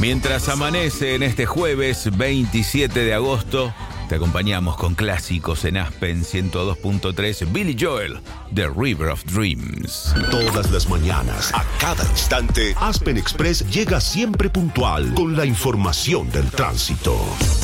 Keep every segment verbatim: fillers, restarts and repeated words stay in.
Mientras amanece en este jueves veintisiete de agosto, te acompañamos con clásicos en Aspen ciento dos punto tres, Billy Joel, The River of Dreams. Todas las mañanas, a cada instante, Aspen Express llega siempre puntual con la información del tránsito.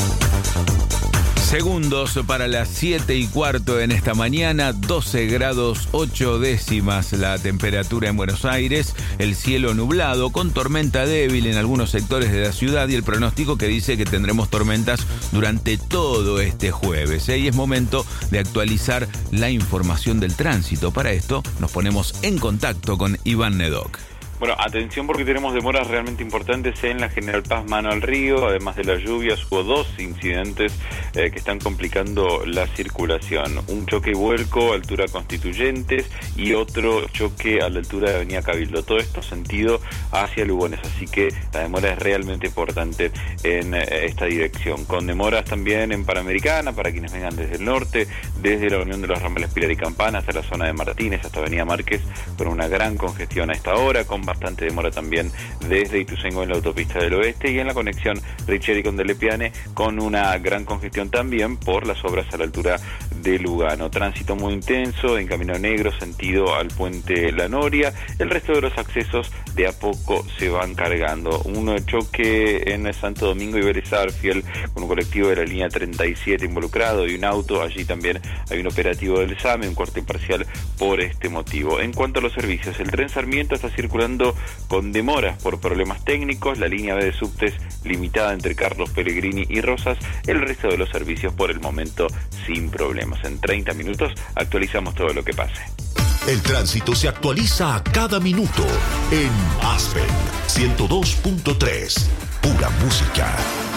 Segundos para las siete y cuarto en esta mañana, doce grados ocho décimas la temperatura en Buenos Aires, el cielo nublado con tormenta débil en algunos sectores de la ciudad y el pronóstico que dice que tendremos tormentas durante todo este jueves. ¿eh? Y es momento de actualizar la información del tránsito. Para esto nos ponemos en contacto con Iván Nedoc. Bueno, atención porque tenemos demoras realmente importantes en la General Paz mano al río. Además de las lluvias, hubo dos incidentes eh, que están complicando la circulación. Un choque y vuelco a altura Constituyentes y otro choque a la altura de Avenida Cabildo. Todo esto sentido hacia Lugones, así que la demora es realmente importante en eh, esta dirección. Con demoras también en Panamericana, para quienes vengan desde el norte, desde la Unión de los Ramales Pilar y Campana hasta la zona de Martínez, hasta Avenida Márquez, con una gran congestión a esta hora, con bastante demora también desde Ituzaingó en la autopista del oeste y en la conexión Richeri con Delepiane, con una gran congestión también por las obras a la altura de Lugano. Tránsito muy intenso en Camino Negro, sentido al puente La Noria. El resto de los accesos de a poco se van cargando. Un choque en Santo Domingo y Vélez Arfiel con un colectivo de la línea treinta y siete involucrado y un auto. Allí también hay un operativo del SAME, un corte parcial por este motivo. En cuanto a los servicios, el tren Sarmiento está circulando con demoras por problemas técnicos, la línea B de subtes limitada entre Carlos Pellegrini y Rosas, el resto de los servicios por el momento sin problemas. En treinta minutos actualizamos todo lo que pase. El tránsito se actualiza a cada minuto en Aspen ciento dos punto tres, pura música.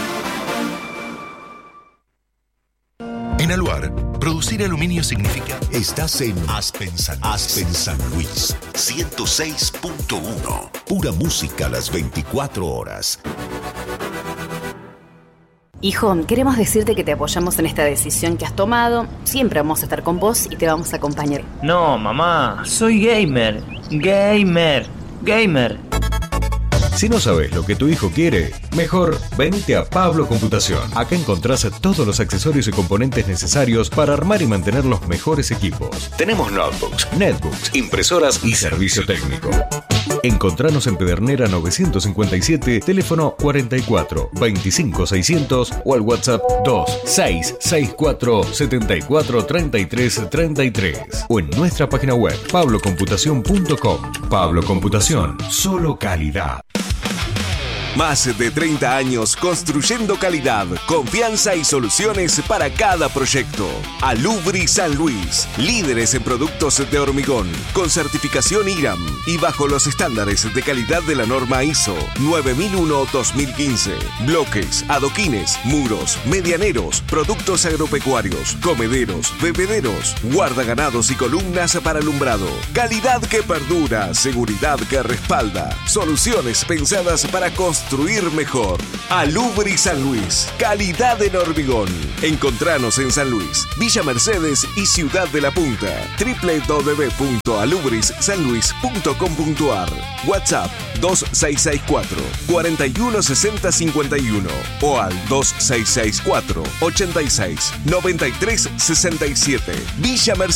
En Aluar, producir aluminio significa estás en Aspen San Luis. Aspen San Luis ciento seis punto uno. Pura música a las veinticuatro horas. Hijo, queremos decirte que te apoyamos en esta decisión que has tomado. Siempre vamos a estar con vos y te vamos a acompañar. No, mamá, soy gamer. Gamer. Gamer. Si no sabes lo que tu hijo quiere, mejor venite a Pablo Computación. Acá encontrás todos los accesorios y componentes necesarios para armar y mantener los mejores equipos. Tenemos notebooks, netbooks, impresoras y servicio técnico. Encontranos en Pedernera novecientos cincuenta y siete, teléfono cuarenta y cuatro, veinticinco seiscientos o al WhatsApp dos seis seis cuatro siete cuatro tres tres tres tres o en nuestra página web pablo computación punto com. Pablo Computación, solo calidad. Más de treinta años construyendo calidad, confianza y soluciones para cada proyecto. Alubri San Luis, líderes en productos de hormigón, con certificación I R A M y bajo los estándares de calidad de la norma I S O nueve mil uno dos mil quince. Bloques, adoquines, muros, medianeros, productos agropecuarios, comederos, bebederos, guardaganados y columnas para alumbrado. Calidad que perdura, seguridad que respalda. Soluciones pensadas para construir Construir mejor. Alubri San Luis. Calidad en hormigón. Encontranos en San Luis, Villa Mercedes y Ciudad de la Punta. doble u doble u doble u punto alubris san luis punto com punto a r. WhatsApp dos seis seis cuatro, cuatro uno seis cero cinco uno o al dos seis seis cuatro, ocho seis, nueve tres seis siete. Villa Mercedes.